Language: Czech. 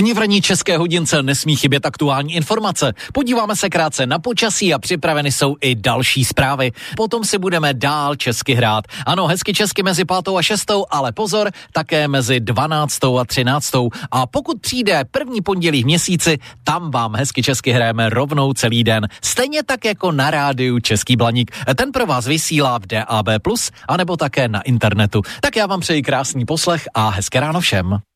Ani v ranní české hodince nesmí chybět aktuální informace. Podíváme se krátce na počasí a připraveny jsou i další zprávy. Potom si budeme dál česky hrát. Ano, hezky česky mezi 5. a 6., ale pozor, také mezi 12. a 13. A pokud přijde první pondělí v měsíci, tam vám hezky česky hrajeme rovnou celý den. Stejně tak jako na rádiu Český Blaník. Ten pro vás vysílá v DAB+, anebo také na internetu. Tak já vám přeji krásný poslech a hezké ráno všem.